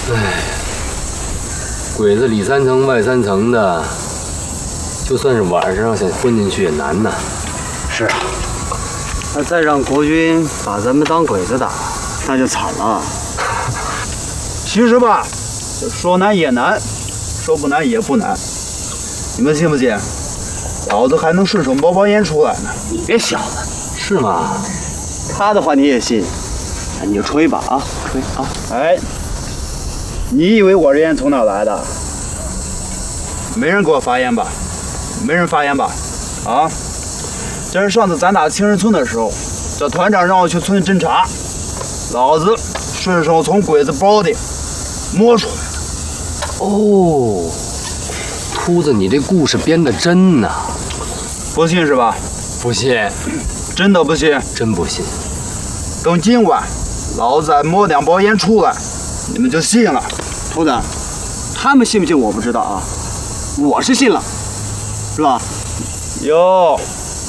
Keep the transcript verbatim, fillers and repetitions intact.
唉，鬼子里三层外三层的，就算是晚上想混进去也难呐。 是啊，那再让国军把咱们当鬼子打，那就惨了。其实吧，说难也难，说不难也不难。你们信不信？老子还能顺手冒包烟出来呢！你别小了， 是吗？ 他的话你也信？那你就吹吧啊，吹啊！哎，你以为我这烟从哪来的？没人给我发烟吧？没人发烟吧？啊！这是上次咱打青人村的时候，这团长让我去村里侦查，老子顺手从鬼子包里摸出来的。 哦，秃子，你这故事编得真呐！ 不信是吧？ 不信， 真的不信？ 真不信。 等今晚老子再摸两包烟出来，你们就信了。秃子，他们信不信我不知道啊，我是信了，是吧？哟。